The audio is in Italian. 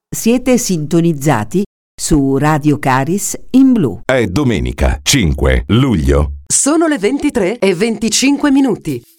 Siete sintonizzati su Radio Caris in blu. È domenica 5 luglio. Sono le 23:25.